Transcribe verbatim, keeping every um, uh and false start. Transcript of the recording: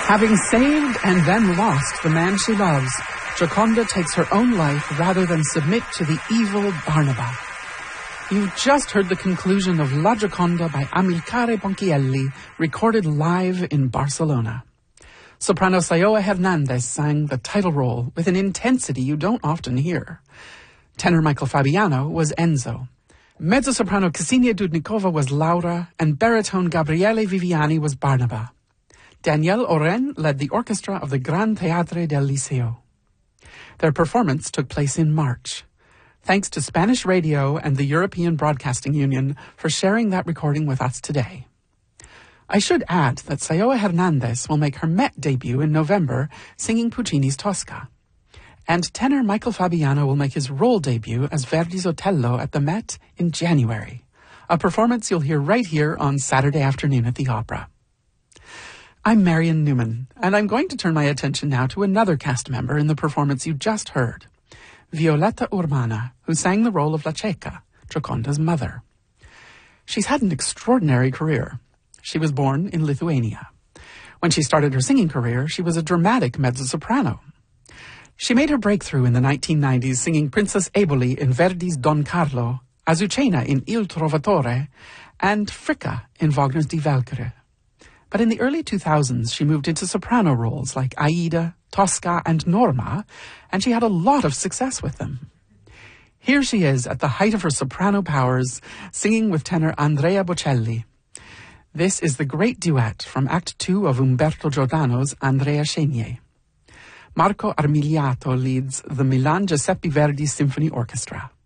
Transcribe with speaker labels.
Speaker 1: Having saved and then lost the man she loves, Gioconda takes her own life rather than submit to the evil Barnaba. You've just heard the conclusion of La Gioconda by Amilcare Ponchielli, recorded live in Barcelona. Soprano Sayoa Hernandez sang the title role with an intensity you don't often hear. Tenor Michael Fabiano was Enzo. Mezzo-soprano Ksenia Dudnikova was Laura, and baritone Gabriele Viviani was Barnaba. Danielle Oren led the orchestra of the Gran Teatre del Liceo. Their performance took place in March. Thanks to Spanish Radio and the European Broadcasting Union for sharing that recording with us today. I should add that Sayoa Hernandez will make her Met debut in November singing Puccini's Tosca. And tenor Michael Fabiano will make his role debut as Verdi's Otello at the Met in January, a performance you'll hear right here on Saturday afternoon at the Opera. I'm Marion Newman, and I'm going to turn my attention now to another cast member in the performance you just heard, Violetta Urmana, who sang the role of La Ceca, Gioconda's mother. She's had an extraordinary career. She was born in Lithuania. When she started her singing career, she was a dramatic mezzo-soprano. She made her breakthrough in the nineteen nineties singing Princess Eboli in Verdi's Don Carlo, Azucena in Il Trovatore, and Fricka in Wagner's Die Walküre. But in the early two thousands, she moved into soprano roles like Aida, Tosca, and Norma, and she had a lot of success with them. Here she is at the height of her soprano powers, singing with tenor Andrea Bocelli. This is the great duet from Act Two of Umberto Giordano's Andrea Chenier. Marco Armigliato leads the Milan Giuseppe Verdi Symphony Orchestra.